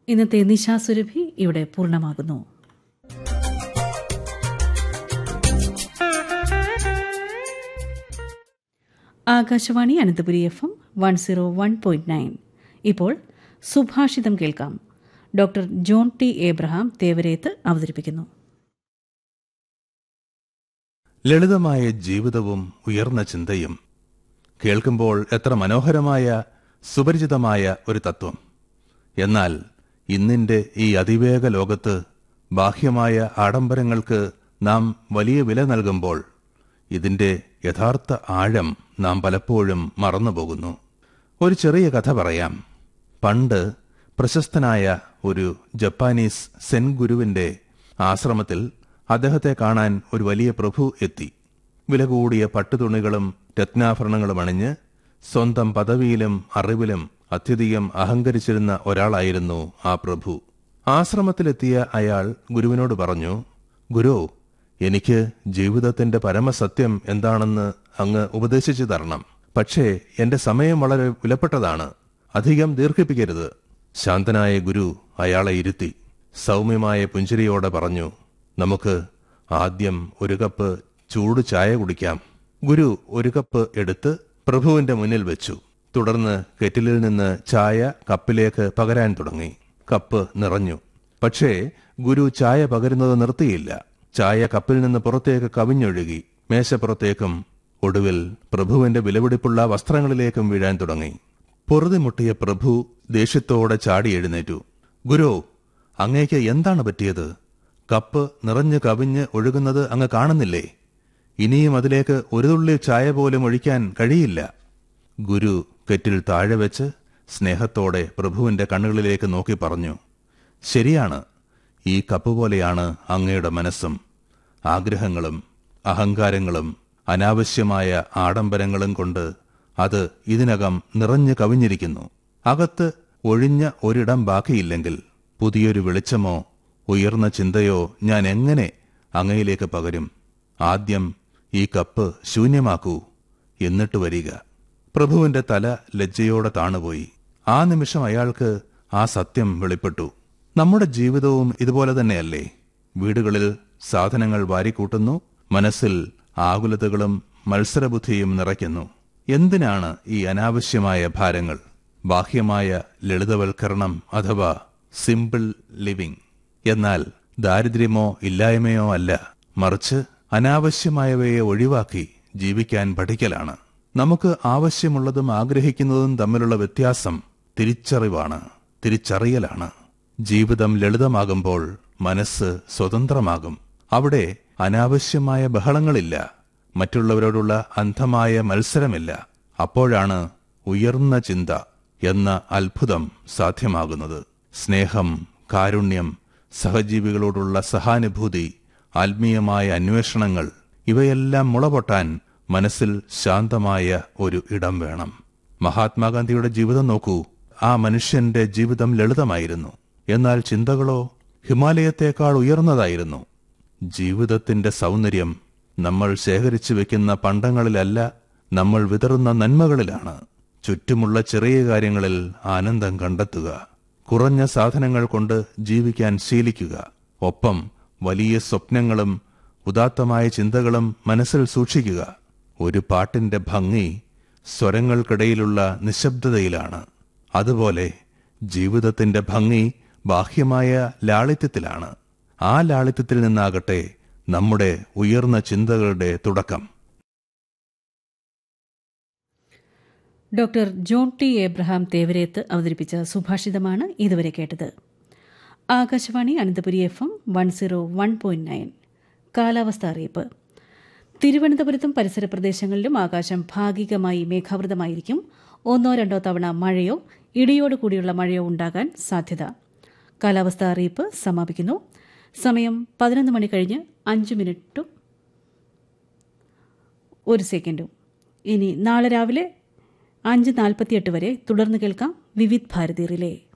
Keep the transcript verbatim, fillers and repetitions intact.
ഇന്നത്തെ നിശാസുരഭി ഇവിടെ പൂർണ്ണമാകുന്നു. Akashvani Ananthapuri F M one zero one point nine. ഇപ്പോൾ സുഭാഷിതം കേൾക്കാം. Doctor John T Abraham Thevareth അവതരിപ്പിക്കുന്നു. ലളിതമായ ജീവിതവും ഉയർന്ന ചിന്തയും കേൾക്കുമ്പോൾ എത്ര മനോഹരമായ സുപരിചിതമായ ഒരു തത്വം. എന്നാൽ ഇന്നിന്റെ ഈ അതിവേഗ ലോകത്ത് ബാഹ്യമായ ആഡംബരങ്ങൾക്ക് നാം വലിയ വില നൽകുമ്പോൾ ഇതിന്റെ യഥാർത്ഥ ആഴം നാം പലപ്പോഴും മറന്നുപോകുന്നു. ഒരു ചെറിയ കഥ പറയാം. പണ്ട് പ്രശസ്തനായ ഒരു ജപ്പാനീസ് സെൻ ഗുരുവിന്റെ ആശ്രമത്തിൽ അദ്ദേഹത്തെ കാണാൻ ഒരു വലിയ പ്രഭു എത്തി. വില കൂടിയ പട്ടുതുണികളും രത്നാഭരണങ്ങളും അണിഞ്ഞ് സ്വന്തം പദവിയിലും അറിവിലും അത്യധികം അഹങ്കരിച്ചിരുന്ന ഒരാളായിരുന്നു ആ പ്രഭു. ആശ്രമത്തിലെത്തിയ അയാൾ ഗുരുവിനോട് പറഞ്ഞു, ഗുരു, എനിക്ക് ജീവിതത്തിന്റെ പരമസത്യം എന്താണെന്ന് അങ്ങ് ഉപദേശിച്ചു തരണം. പക്ഷേ എന്റെ സമയം വളരെ വിലപ്പെട്ടതാണ്, അധികം ദീർഘിപ്പിക്കരുത്. ശാന്തനായ ഗുരു അയാളെ ഇരുത്തി സൗമ്യമായ പുഞ്ചിരിയോടെ പറഞ്ഞു, നമുക്ക് ആദ്യം ഒരു കപ്പ് ചൂട് ചായ കുടിക്കാം. ഗുരു ഒരു കപ്പ് എടുത്ത് പ്രഭുവിന്റെ മുന്നിൽ വെച്ചു. തുടർന്ന് കെറ്റിലിൽ നിന്ന് ചായ കപ്പിലേക്ക് പകരാൻ തുടങ്ങി. കപ്പ് നിറഞ്ഞു. പക്ഷേ ഗുരു ചായ പകരുന്നത് നിർത്തിയില്ല. ചായ കപ്പിൽ നിന്ന് പുറത്തേക്ക് കവിഞ്ഞൊഴുകി, മേശപ്പുറത്തേക്കും ഒടുവിൽ പ്രഭുവിന്റെ വിലപിടിപ്പുള്ള വസ്ത്രങ്ങളിലേക്കും വീഴാൻ തുടങ്ങി. പൊറുതിമുട്ടിയ പ്രഭു ദേഷ്യത്തോടെ ചാടി എഴുന്നേറ്റു. ഗുരു, അങ്ങേക്ക് എന്താണ് പറ്റിയത്? കപ്പ് നിറഞ്ഞു കവിഞ്ഞ് ഒഴുകുന്നത് അങ്ങ് കാണുന്നില്ലേ? ഇനിയും അതിലേക്ക് ഒരു തുള്ളി ചായ പോലും ഒഴിക്കാൻ കഴിയില്ല. ഗുരു കെറ്റിൽ താഴെ വെച്ച് സ്നേഹത്തോടെ പ്രഭുവിന്റെ കണ്ണുകളിലേക്ക് നോക്കി പറഞ്ഞു, ശരിയാണ്, ഈ കപ്പ് പോലെയാണ് അങ്ങയുടെ മനസ്സും. ആഗ്രഹങ്ങളും അഹങ്കാരങ്ങളും അനാവശ്യമായ ആഡംബരങ്ങളും കൊണ്ട് അത് ഇതിനകം നിറഞ്ഞു കവിഞ്ഞിരിക്കുന്നു. അകത്ത് ഒഴിഞ്ഞ ഒരിടം ബാക്കിയില്ലെങ്കിൽ പുതിയൊരു വെളിച്ചമോ ഉയർന്ന ചിന്തയോ ഞാൻ എങ്ങനെ അങ്ങയിലേക്ക് പകരും? ആദ്യം ഈ കപ്പ് ശൂന്യമാക്കൂ, എന്നിട്ട് വരിക. പ്രഭുവിന്റെ തല ലജ്ജയോടെ താണുപോയി. ആ നിമിഷം അയാൾക്ക് ആ സത്യം വെളിപ്പെട്ടു. നമ്മുടെ ജീവിതവും ഇതുപോലെ തന്നെയല്ലേ? വീടുകളിൽ സാധനങ്ങൾ വാരിക്കൂട്ടുന്നു, മനസ്സിൽ ആകുലതകളും മത്സരബുദ്ധിയും നിറയ്ക്കുന്നു. എന്തിനാണ് ഈ അനാവശ്യമായ ഭാരങ്ങൾ? ബാഹ്യമായ ലളിതവൽക്കരണം അഥവാ സിമ്പിൾ ലിവിംഗ്. എന്നാൽ ദാരിദ്ര്യമോ ഇല്ലായ്മയോ അല്ല, മറിച്ച് അനാവശ്യമായവയെ ഒഴിവാക്കി ജീവിക്കാൻ പഠിക്കലാണ്. നമുക്ക് ആവശ്യമുള്ളതും ആഗ്രഹിക്കുന്നതും തമ്മിലുള്ള വ്യത്യാസം തിരിച്ചറിവാണ്, തിരിച്ചറിയലാണ്. ജീവിതം ലളിതമാകുമ്പോൾ മനസ്സ് സ്വതന്ത്രമാകും. അവിടെ അനാവശ്യമായ ബഹളങ്ങളില്ല, മറ്റുള്ളവരോടുള്ള അന്ധമായ മത്സരമില്ല. അപ്പോഴാണ് ഉയർന്ന ചിന്ത എന്ന അത്ഭുതം സാധ്യമാകുന്നത്. സ്നേഹം, കാരുണ്യം, സഹജീവികളോടുള്ള സഹാനുഭൂതി, ആത്മീയമായ അന്വേഷണങ്ങൾ, ഇവയെല്ലാം മുളപൊട്ടാൻ മനസ്സിൽ ശാന്തമായ ഒരു ഇടം വേണം. മഹാത്മാഗാന്ധിയുടെ ജീവിതം നോക്കൂ. ആ മനുഷ്യന്റെ ജീവിതം ലളിതമായിരുന്നു, എന്നാൽ ചിന്തകളോ ഹിമാലയത്തേക്കാൾ ഉയർന്നതായിരുന്നു. ജീവിതത്തിന്റെ സൗന്ദര്യം നമ്മൾ ശേഖരിച്ചു വെക്കുന്ന പണ്ടങ്ങളിലല്ല, നമ്മൾ വിതറുന്ന നന്മകളിലാണ്. ചുറ്റുമുള്ള ചെറിയ കാര്യങ്ങളിൽ ആനന്ദം കണ്ടെത്തുക. കുറഞ്ഞ സാധനങ്ങൾ കൊണ്ട് ജീവിക്കാൻ ശീലിക്കുക. ഒപ്പം വലിയ സ്വപ്നങ്ങളും ഉദാത്തമായ ചിന്തകളും മനസ്സിൽ സൂക്ഷിക്കുക. ഒരു പാട്ടിന്റെ ഭംഗി സ്വരങ്ങൾക്കിടയിലുള്ള നിശബ്ദതയിലാണ്. അതുപോലെ ജീവിതത്തിന്റെ ഭംഗി ബാഹ്യമായ ലാളിത്യത്തിലാണ്. ആ ലാളിത്യത്തിൽ നിന്നാകട്ടെ നമ്മുടെ ഉയർന്ന ചിന്തകളുടെ തുടക്കം. Doctor John T Abraham Thevareth അവതരിപ്പിച്ച സുഭാഷിതമാണ് ഇതുവരെ കേട്ടത്. Akashvani Ananthapuri F M one zero one point nine. കാലാവസ്ഥ അറിയിപ്പ്. തിരുവനന്തപുരത്തും പരിസര പ്രദേശങ്ങളിലും ആകാശം ഭാഗികമായി മേഘാവൃതമായിരിക്കും. ഒന്നോ രണ്ടോ തവണ മഴയോ ഇടിയോട് കൂടിയുള്ള മഴയോ ഉണ്ടാകാൻ സാധ്യത. കാലാവസ്ഥാ അറിയിപ്പ് സമാപിക്കുന്നു. സമയം പതിനൊന്ന് മണി കഴിഞ്ഞ് അഞ്ച് മിനിറ്റും ഒരു സെക്കൻഡും. ഇനി നാളെ രാവിലെ അഞ്ച് നാൽപ്പത്തിയെട്ട് വരെ തുടർന്ന് കേൾക്കാം വിവിധ് ഭാരതി റിലേ.